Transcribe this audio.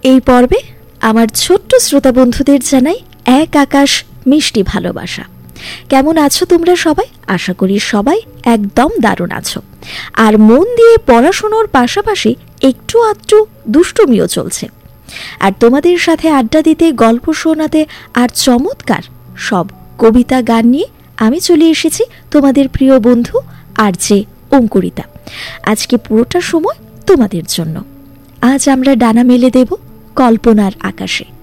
এই পর্বে আমার ছোট্ট শ্রোতা বন্ধুদের জানাই এক আকাশ মিষ্টি ভালোবাসা। কেমন আছো তোমরা সবাই? আশা করি সবাই একদম দারুণ আছো। আর মন দিয়ে পড়াশোনার পাশাপাশি একটু আধটু দুষ্টুমিও চলছে। আর তোমাদের সাথে আড্ডা দিতে, গল্প শোনাতে আর চমৎকার সব কবিতা গান নিয়ে আমি চলে এসেছি তোমাদের প্রিয় বন্ধু আরজে অঙ্কুরিতা। আজকে পুরোটা সময় তোমাদের জন্য। আজ আমরা ডানা মেলে দেব কল্পনার আকাশে।